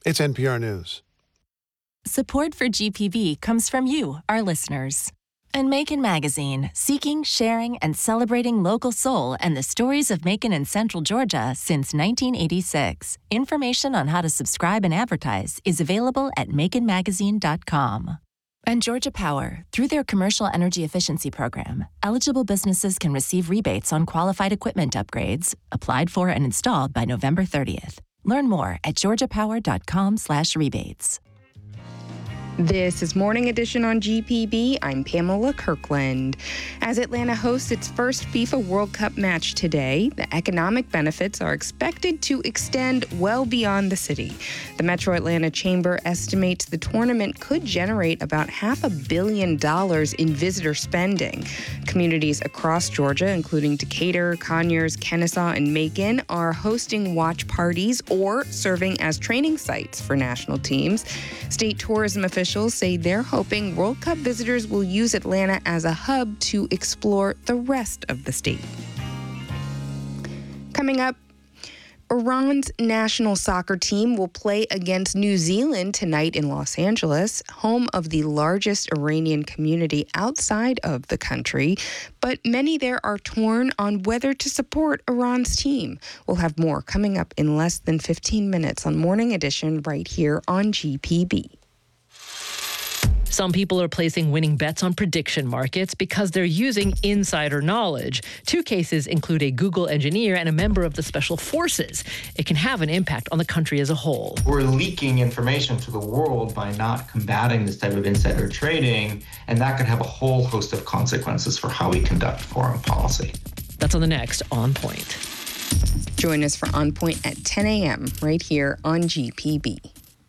It's NPR News. Support for GPB comes from you, our listeners. And Macon Magazine, seeking, sharing, and celebrating local soul and the stories of Macon and Central Georgia since 1986. Information on how to subscribe and advertise is available at maconmagazine.com. And Georgia Power, through their commercial energy efficiency program, eligible businesses can receive rebates on qualified equipment upgrades, applied for and installed by November 30th. Learn more at georgiapower.com/rebates. This is Morning Edition on GPB. I'm Pamela Kirkland. As Atlanta hosts its first FIFA World Cup match today, the economic benefits are expected to extend well beyond the city. The Metro Atlanta Chamber estimates the tournament could generate about $500 million in visitor spending. Communities across Georgia, including Decatur, Conyers, Kennesaw, and Macon, are hosting watch parties or serving as training sites for national teams. State tourism officials say they're hoping World Cup visitors will use Atlanta as a hub to explore the rest of the state. Coming up, Iran's national soccer team will play against New Zealand tonight in Los Angeles, home of the largest Iranian community outside of the country. But many there are torn on whether to support Iran's team. We'll have more coming up in less than 15 minutes on Morning Edition right here on GPB. Some people are placing winning bets on prediction markets because they're using insider knowledge. Two cases include a Google engineer and a member of the Special Forces. It can have an impact on the country as a whole. We're leaking information to the world by not combating this type of insider trading, and that could have a whole host of consequences for how we conduct foreign policy. That's on the next On Point. Join us for On Point at 10 a.m. right here on GPB.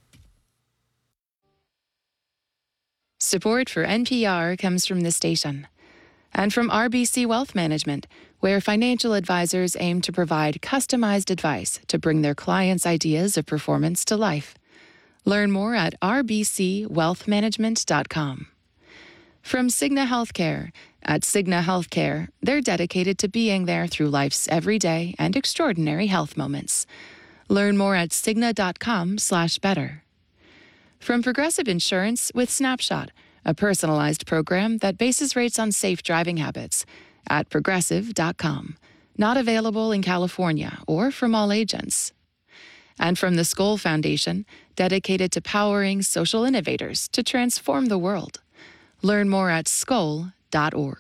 Support for NPR comes from this station and from RBC Wealth Management, where financial advisors aim to provide customized advice to bring their clients' ideas of performance to life. Learn more at rbcwealthmanagement.com. From Cigna Healthcare. At Cigna Healthcare, they're dedicated to being there through life's everyday and extraordinary health moments. Learn more at cigna.com/better. From Progressive Insurance with Snapshot, a personalized program that bases rates on safe driving habits. At progressive.com. Not available in California or from all agents. And from the Skoll Foundation, dedicated to powering social innovators to transform the world. Learn more at skoll.org.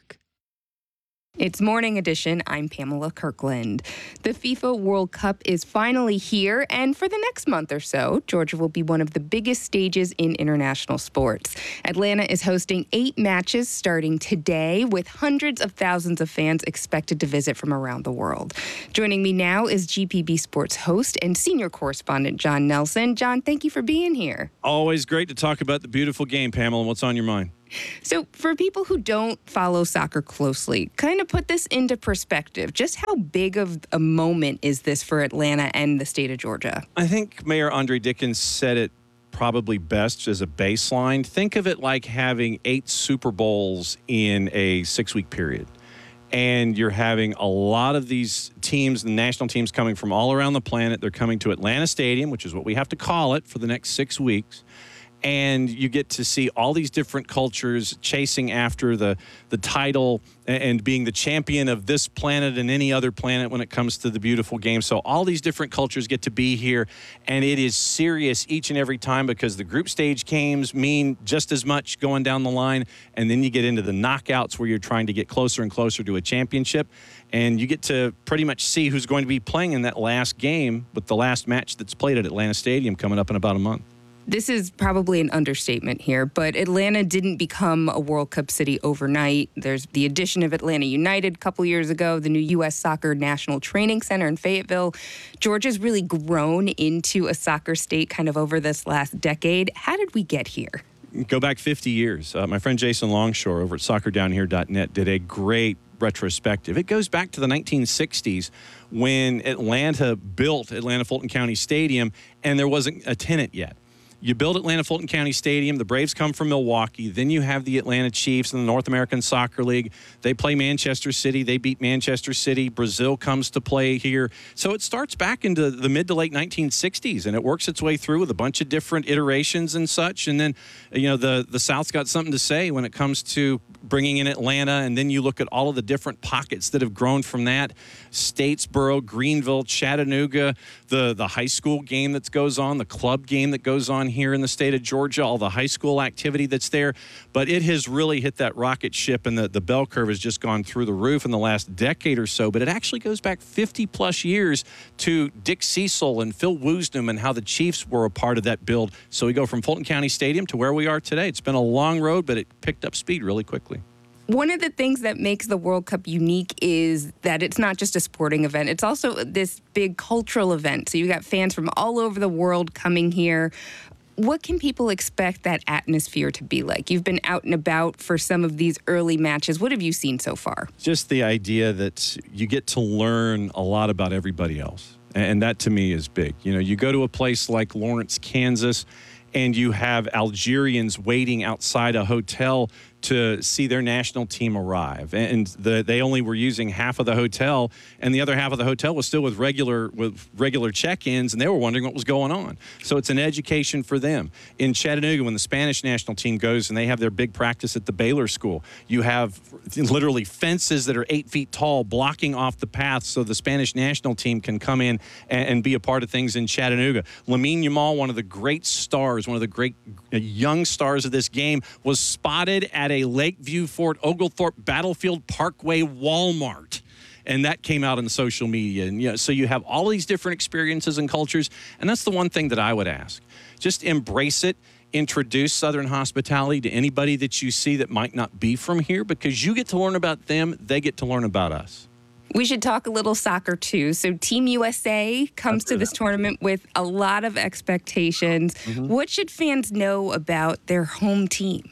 It's Morning Edition. I'm Pamela Kirkland. The FIFA World Cup is finally here, and for the next month or so, Georgia will be one of the biggest stages in international sports. Atlanta is hosting 8 matches starting today, with hundreds of thousands of fans expected to visit from around the world. Joining me now is GPB Sports host and senior correspondent John Nelson. John, thank you for being here. Always great to talk about the beautiful game, Pamela. What's on your mind? So for people who don't follow soccer closely, kind of put this into perspective. Just how big of a moment is this for Atlanta and the state of Georgia? I think Mayor Andre Dickens said it probably best as a baseline. Think of it like having 8 Super Bowls in a 6-week period. And you're having a lot of these teams, the national teams coming from all around the planet. They're coming to Atlanta Stadium, which is what we have to call it for the next 6 weeks. And you get to see all these different cultures chasing after the title and being the champion of this planet and any other planet when it comes to the beautiful game. So all these different cultures get to be here, and it is serious each and every time because the group stage games mean just as much going down the line, and then you get into the knockouts where you're trying to get closer and closer to a championship, and you get to pretty much see who's going to be playing in that last game with the last match that's played at Atlanta Stadium coming up in about a month. This is probably an understatement here, but Atlanta didn't become a World Cup city overnight. There's the addition of Atlanta United a couple years ago, the new U.S. Soccer National Training Center in Fayetteville. Georgia's really grown into a soccer state kind of over this last decade. How did we get here? Go back 50 years. My friend Jason Longshore over at soccerdownhere.net did a great retrospective. It goes back to the 1960s when Atlanta built Atlanta Fulton County Stadium, and there wasn't a tenant yet. You build Atlanta Fulton County Stadium. The Braves come from Milwaukee. Then you have the Atlanta Chiefs in the North American Soccer League. They play Manchester City. They beat Manchester City. Brazil comes to play here. So it starts back into the mid to late 1960s, and it works its way through with a bunch of different iterations and such. And then, the South's got something to say when it comes to bringing in Atlanta. And then you look at all of the different pockets that have grown from that. Statesboro, Greenville, Chattanooga, the high school game that goes on, the club game that goes on here in the state of Georgia, all the high school activity that's there. But it has really hit that rocket ship, and the bell curve has just gone through the roof in the last decade or so. But it actually goes back 50-plus years to Dick Cecil and Phil Woosnam and how the Chiefs were a part of that build. So we go from Fulton County Stadium to where we are today. It's been a long road, but it picked up speed really quickly. One of the things that makes the World Cup unique is that it's not just a sporting event. It's also this big cultural event. So you got fans from all over the world coming here. What can people expect that atmosphere to be like? You've been out and about for some of these early matches. What have you seen so far? Just the idea that you get to learn a lot about everybody else. And that to me is big. You go to a place like Lawrence, Kansas, and you have Algerians waiting outside a hotel to see their national team arrive. And they only were using half of the hotel, and the other half of the hotel was still with regular check-ins, and they were wondering what was going on. So it's an education for them. In Chattanooga, when the Spanish national team goes and they have their big practice at the Baylor School, you have literally fences that are 8 feet tall blocking off the path so the Spanish national team can come in and be a part of things in Chattanooga. Lamine Yamal, one of the great stars, one of the great young stars of this game, was spotted at a Lakeview Fort Oglethorpe Battlefield Parkway Walmart. And that came out on social media. And so you have all these different experiences and cultures. And that's the one thing that I would ask. Just embrace it. Introduce Southern hospitality to anybody that you see that might not be from here, because you get to learn about them. They get to learn about us. We should talk a little soccer, too. So Team USA comes to this tournament with a lot of expectations. Mm-hmm. What should fans know about their home team?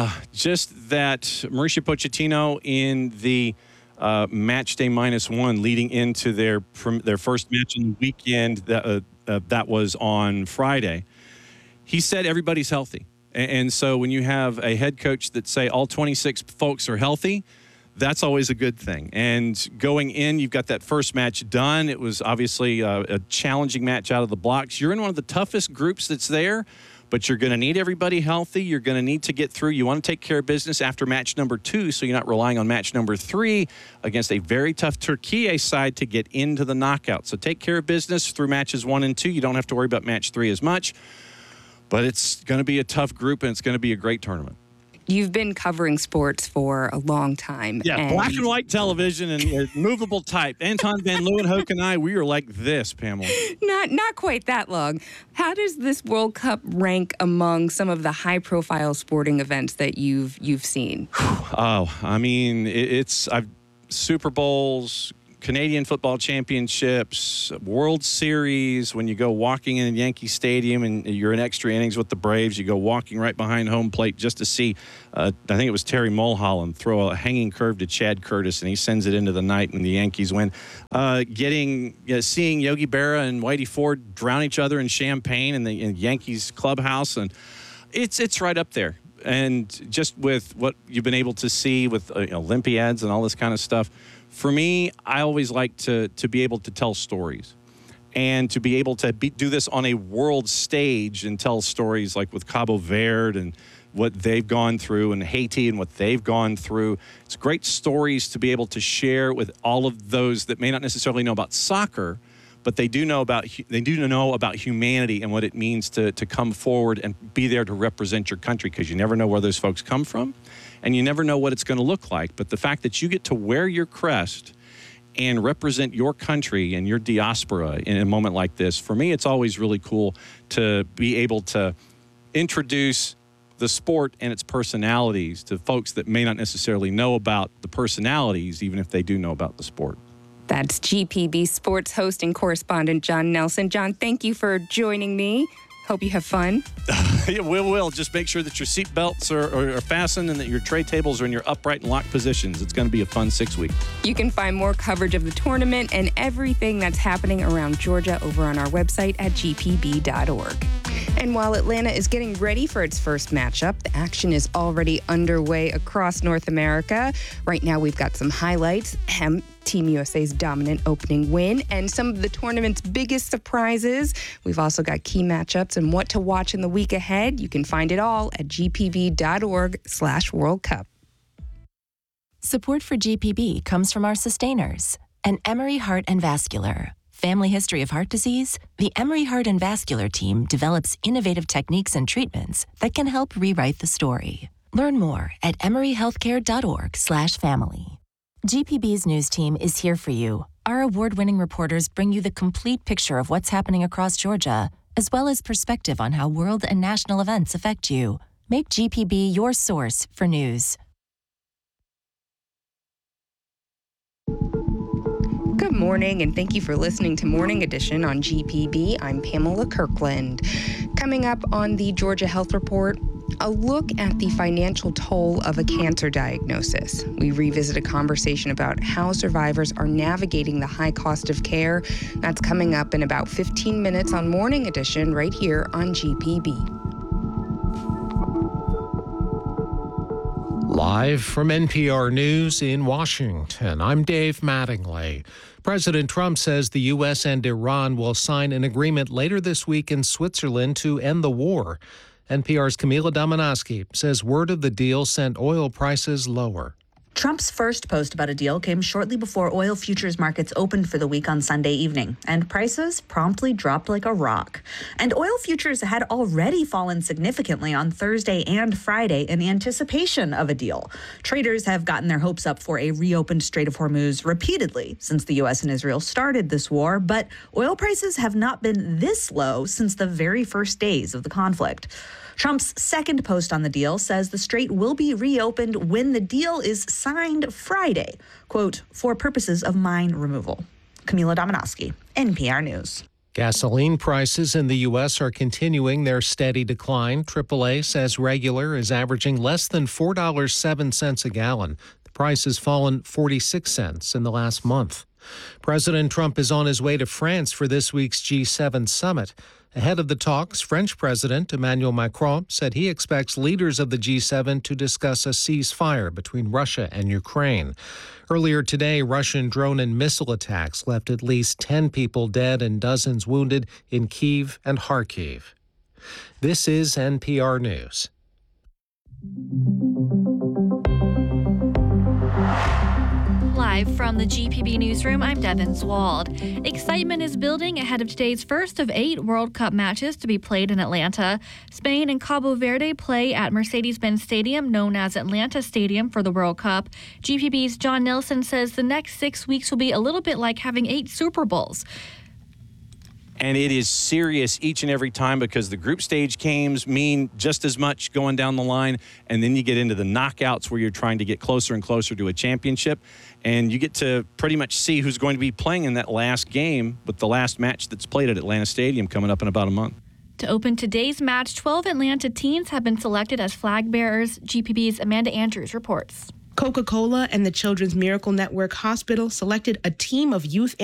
Just that Mauricio Pochettino in the match day -1 leading into their first match in the weekend that was on Friday. He said everybody's healthy. And so when you have a head coach that say all 26 folks are healthy, that's always a good thing. And going in, you've got that first match done. It was obviously a challenging match out of the blocks. You're in one of the toughest groups that's there, but you're going to need everybody healthy. You're going to need to get through. You want to take care of business after match number 2, so you're not relying on match number 3 against a very tough Turkey side to get into the knockout. So take care of business through matches 1 and 2. You don't have to worry about match 3 as much. But it's going to be a tough group, and it's going to be a great tournament. You've been covering sports for a long time. Yeah, black and white television and movable type. Anton Van Leeuwenhoek and I, we are like this, Pamela. Not quite that long. How does this World Cup rank among some of the high-profile sporting events that you've seen? Oh, I mean, I've Super Bowls, Canadian football championships, World Series. When you go walking in Yankee Stadium and you're in extra innings with the Braves, you go walking right behind home plate just to see, I think it was Terry Mulholland throw a hanging curve to Chad Curtis, and he sends it into the night and the Yankees win. Seeing Yogi Berra and Whitey Ford drown each other in champagne in the Yankees clubhouse, and it's right up there. And just with what you've been able to see with Olympiads and all this kind of stuff, for me, I always like to be able to tell stories and to be able to do this on a world stage and tell stories like with Cabo Verde and what they've gone through, and Haiti and what they've gone through. It's great stories to be able to share with all of those that may not necessarily know about soccer, but they do know about humanity and what it means to come forward and be there to represent your country, because you never know where those folks come from, and you never know what it's going to look like. But the fact that you get to wear your crest and represent your country and your diaspora in a moment like this, for me, it's always really cool to be able to introduce the sport and its personalities to folks that may not necessarily know about the personalities, even if they do know about the sport. That's GPB sports host and correspondent John Nelson. John, thank you for joining me. Hope you have fun. Yeah, we'll. Just make sure that your seat belts are fastened and that your tray tables are in your upright and locked positions. It's going to be a fun 6 week. You can find more coverage of the tournament and everything that's happening around Georgia over on our website at gpb.org. And while Atlanta is getting ready for its first matchup, the action is already underway across North America. Right now, we've got some highlights. Team USA's dominant opening win and some of the tournament's biggest surprises. We've also got key matchups and what to watch in the week ahead. You can find it all at gpb.org/World Cup. Support for GPB comes from our sustainers and Emory Heart and Vascular. Family history of heart disease? The Emory Heart and Vascular team develops innovative techniques and treatments that can help rewrite the story. Learn more at emoryhealthcare.org/family. GPB's news team is here for you. Our award-winning reporters bring you the complete picture of what's happening across Georgia, as well as perspective on how world and national events affect you. Make GPB your source for news. Good morning, and thank you for listening to Morning Edition on GPB. I'm Pamela Kirkland. Coming up on the Georgia Health Report, a look at the financial toll of a cancer diagnosis. We revisit a conversation about how survivors are navigating the high cost of care. That's coming up in about 15 minutes on Morning Edition right here on GPB. Live from NPR News in Washington, I'm Dave Mattingly. President Trump says the U.S. and Iran will sign an agreement later this week in Switzerland to end the war. NPR's Camila Domonoske says word of the deal sent oil prices lower. Trump's first post about a deal came shortly before oil futures markets opened for the week on Sunday evening, and prices promptly dropped like a rock. And oil futures had already fallen significantly on Thursday and Friday in anticipation of a deal. Traders have gotten their hopes up for a reopened Strait of Hormuz repeatedly since the U.S. and Israel started this war, but oil prices have not been this low since the very first days of the conflict. Trump's second post on the deal says the strait will be reopened when the deal is signed Friday, quote, for purposes of mine removal. Camila Domonoske, NPR News. Gasoline prices in the U.S. are continuing their steady decline. AAA says regular is averaging less than $4.07 a gallon. The price has fallen 46 cents in the last month. President Trump is on his way to France for this week's G7 summit. Ahead of the talks, French President Emmanuel Macron said he expects leaders of the G7 to discuss a ceasefire between Russia and Ukraine. Earlier today, Russian drone and missile attacks left at least 10 people dead and dozens wounded in Kyiv and Kharkiv. This is NPR News. Live from the GPB Newsroom, I'm Devin Swald. Excitement is building ahead of today's first of 8 World Cup matches to be played in Atlanta. Spain and Cabo Verde play at Mercedes-Benz Stadium, known as Atlanta Stadium, for the World Cup. GPB's John Nelson says the next 6 weeks will be a little bit like having 8 Super Bowls. And it is serious each and every time because the group stage games mean just as much going down the line. And then you get into the knockouts where you're trying to get closer and closer to a championship. And you get to pretty much see who's going to be playing in that last game with the last match that's played at Atlanta Stadium coming up in about a month. To open today's match, 12 Atlanta teens have been selected as flag bearers. GPB's Amanda Andrews reports. Coca-Cola and the Children's Miracle Network Hospital selected a team of youth